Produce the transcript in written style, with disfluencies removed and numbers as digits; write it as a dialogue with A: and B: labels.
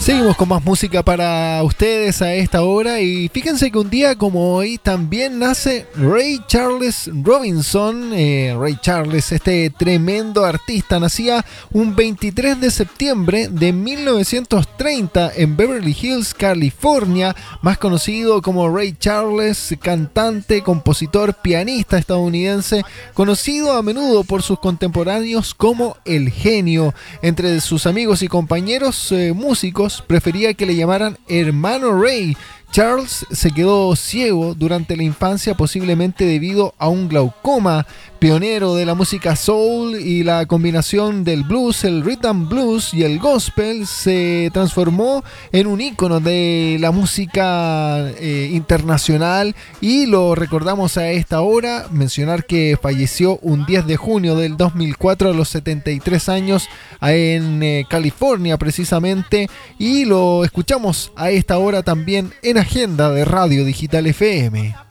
A: Seguimos con más música para ustedes a esta hora y fíjense que un día como hoy también nace Ray Charles Robinson. Ray Charles, este tremendo artista, nacía un 23 de septiembre de 1930 en Beverly Hills, California, más conocido como Ray Charles, cantante, compositor, pianista estadounidense, conocido a menudo por sus contemporáneos como el genio. Entre sus amigos y compañeros músicos, prefería que le llamaran hermano Ray. Charles se quedó ciego durante la infancia, posiblemente debido a un glaucoma. Pionero de la música soul y la combinación del blues, el rhythm blues y el gospel, se transformó en un ícono de la música internacional y lo recordamos a esta hora. Mencionar que falleció un 10 de junio del 2004 a los 73 años en California precisamente, y lo escuchamos a esta hora también en Agenda de Radio Digital FM.